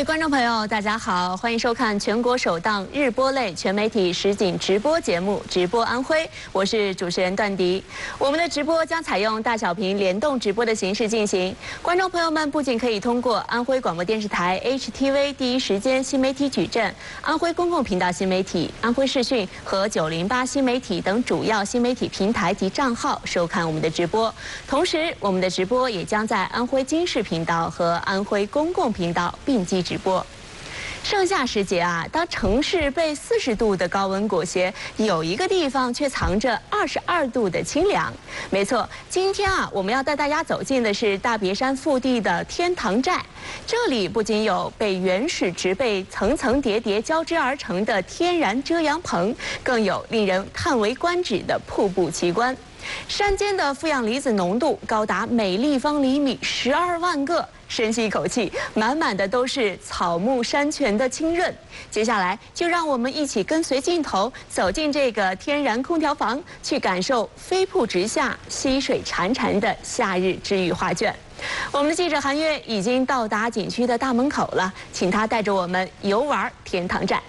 位观众朋友，大家好，欢迎收看全国首档日播类全媒体实景直播节目《直播安徽》，我是主持人段迪。我们的直播将采用大小屏联动直播的形式进行，观众朋友们不仅可以通过安徽广播电视台 HTV 第一时间新媒体矩阵、安徽公共频道新媒体、安徽视讯和908新媒体等主要新媒体平台及账号收看我们的直播，同时我们的直播也将在安徽经视频道和安徽公共频道并机直播。盛夏时节啊，当城市被40度的高温裹挟，有一个地方却藏着22度的清凉。没错，今天啊，我们要带大家走进的是大别山腹地的天堂寨。这里不仅有被原始植被层层叠叠交织而成的天然遮阳棚，更有令人叹为观止的瀑布奇观。山间的负氧离子浓度高达每立方厘米12万个。深吸一口气，满满的都是草木山泉的清润。接下来，就让我们一起跟随镜头走进这个天然空调房，去感受飞瀑直下、溪水潺潺的夏日治愈画卷。我们的记者韩月已经到达景区的大门口了，请他带着我们游玩天堂寨。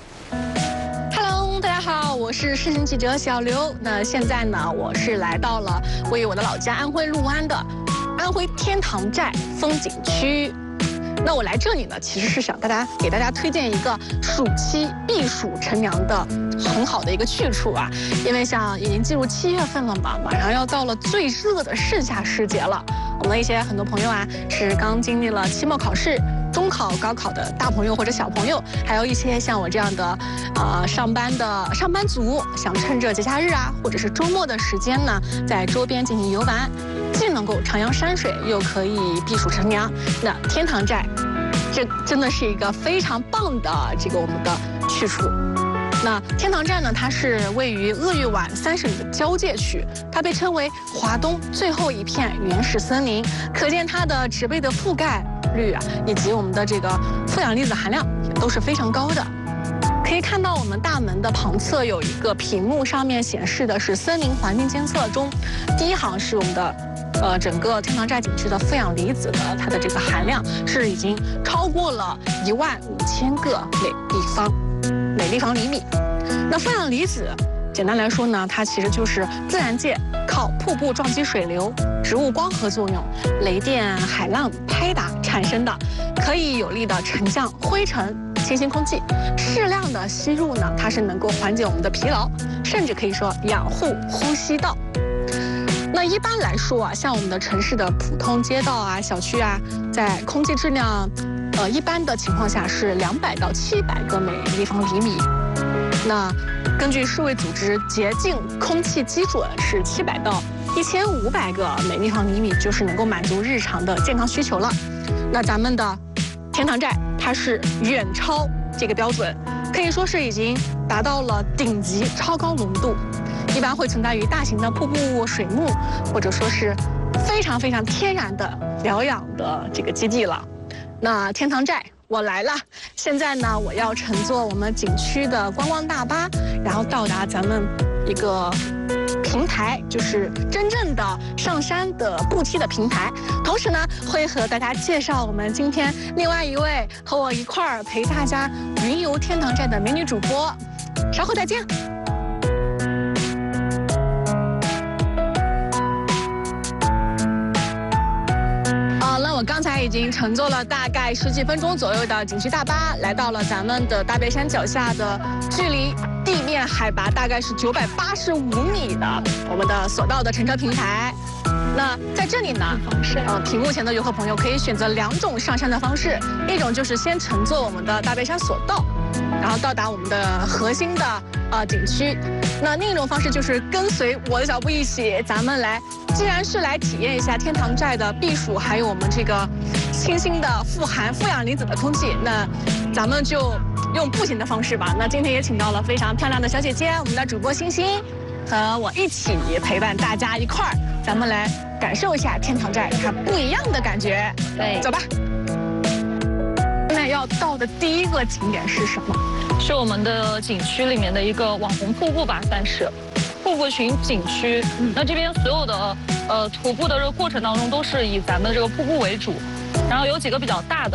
大家好，我是视听记者小刘。那现在呢，我是来到了位于我的老家安徽六安的安徽天堂寨风景区。那我来这里呢，其实是想给大家推荐一个暑期避暑乘凉的很好的一个去处啊。因为像已经进入7月份了嘛，马上要到了最热的盛夏时节了。我们的很多朋友啊，是刚经历了期末考试、中考、高考的大朋友或者小朋友，还有一些像我这样的上班族，想趁着节假日啊，或者是周末的时间呢，在周边进行游玩，既能够徜徉山水，又可以避暑乘凉。那天堂寨，这真的是一个非常棒的我们的去处。那天堂寨呢，它是位于鄂豫皖3省的交界区，它被称为华东最后一片原始森林，可见它的植被的覆盖率啊，以及我们的负氧离子含量也都是非常高的。可以看到我们大门的旁侧有一个屏幕，上面显示的是森林环境监测中，第一行是我们的整个天堂寨景区的负氧离子的它的含量是已经超过了15000个每立方厘米。那负氧离子简单来说呢，它其实就是自然界靠瀑布撞击水流、植物光合作用、雷电、海浪拍打产生的，可以有力的沉降灰尘、清新空气。适量的吸入呢，它是能够缓解我们的疲劳，甚至可以说养护呼吸道。那一般来说啊，像我们的城市的普通街道啊、小区啊，在空气质量一般的情况下是200到700个每立方厘米。那根据世卫组织洁净空气基准是700到1500个每立方厘米，就是能够满足日常的健康需求了。那咱们的天堂寨它是远超这个标准，可以说是已经达到了顶级超高浓度，一般会存在于大型的瀑布、水幕，或者说是非常非常天然的疗养的基地了。那天堂寨我来了，现在呢，我要乘坐我们景区的观光大巴，然后到达咱们一个平台，就是真正的上山的步梯的平台。同时呢，会和大家介绍我们今天另外一位和我一块儿陪大家云游天堂寨的美女主播。稍后再见。我刚才已经乘坐了大概10几分钟左右的景区大巴，来到了咱们的大别山脚下的，距离地面海拔大概是985米的我们的索道的乘车平台。那在这里呢，屏幕前的游客朋友可以选择2种上山的方式，一种就是先乘坐我们的大别山索道，然后到达我们的核心的景区。那另一种方式就是跟随我的脚步一起，咱们既然是来体验一下天堂寨的避暑，还有我们清新的富含负氧离子的空气，那咱们就用步行的方式吧。那今天也请到了非常漂亮的小姐姐，我们的主播星星和我一起陪伴大家一块儿，咱们来感受一下天堂寨它不一样的感觉。对，走吧。现在要到的第一个景点是什么？ 是我们的景区里面的一个网红瀑布吧，算是瀑布群景区。那这边所有的徒步的过程当中都是以咱们的瀑布为主，然后有几个比较大的，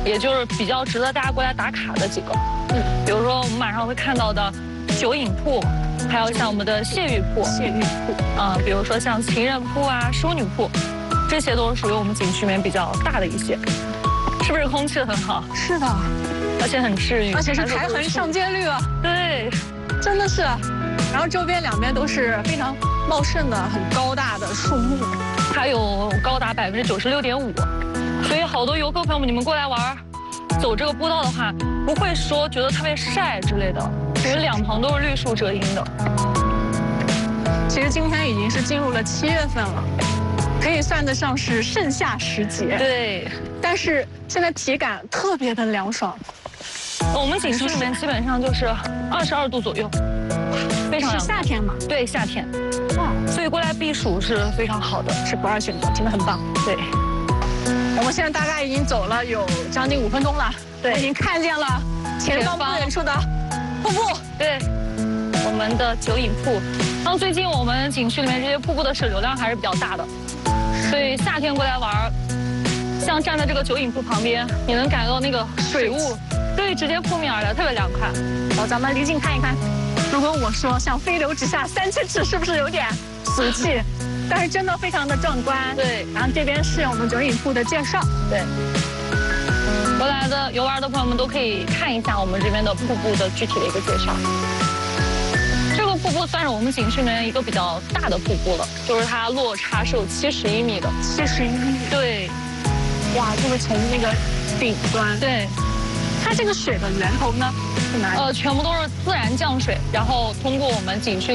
也就是比较值得大家过来打卡的几个。比如说我们马上会看到的酒饮铺，还有像我们的泄浴铺，比如说像情人铺啊、淑女铺，这些都是属于我们景区里面比较大的一些。是不是空气很好？ 是的， 而且很治愈， 而且是台横上街绿啊。对，真的是。然后周边两边都是非常茂盛的、很高大的树木， 它有高达96.5%，所以好多游客朋友们，你们过来玩，走这个步道的话，不会说觉得特别晒之类的，因为两旁都是绿树遮阴的。 其实今天已经是进入了7月份了，可以算得上是盛夏时节。 对， 但是现在体感特别的凉爽。 我们景区里面基本上就是22度左右，非常是夏天嘛？ 对，夏天。哇，所以过来避暑是非常好的， 是不二选择，真的很棒。 对， 我们现在大概已经走了有将近5分钟了， 对， 已经看见了前方不远处的瀑布。 对，我们的酒饮铺。然后最近我们景区里面这些瀑布的水流量还是比较大的，所以夏天过来玩，像站在这个酒饮铺旁边，你能感觉到那个水雾，对，直接扑面而来，特别凉快。 好，咱们离近看一看。如果我说像飞流直下3000尺，是不是有点俗气？但是真的非常的壮观。 对， 然后这边是我们酒饮铺的介绍。 对，过来的游玩的朋友们都可以看一下我们这边的瀑布的具体的一个介绍。这个瀑布算是我们景区里面一个比较大的瀑布了，就是它落差是有71米的。 71米。 对， 哇，就是从那个顶端。 对。 它这个水的源头呢是哪里？ 全部都是自然降水，然后通过我们景区